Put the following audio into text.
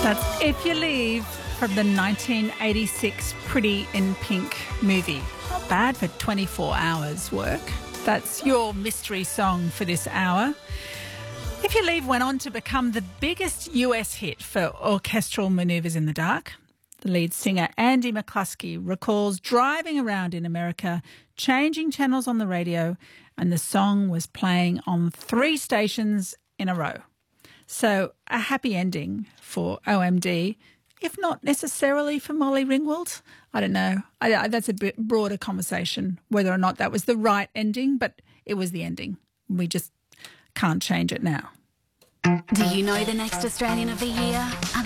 That's If You Leave from the 1986 Pretty in Pink movie. Not bad for 24 hours work. That's your mystery song for this hour. If You Leave went on to become the biggest US hit for orchestral manoeuvres in the dark. The lead singer Andy McCluskey recalls driving around in America, changing channels on the radio, and the song was playing on 3 stations in a row. So a happy ending for OMD, if not necessarily for Molly Ringwald. I don't know. That's a bit broader conversation, whether or not that was the right ending, but it was the ending. We just can't change it now. Do you know the next Australian of the Year?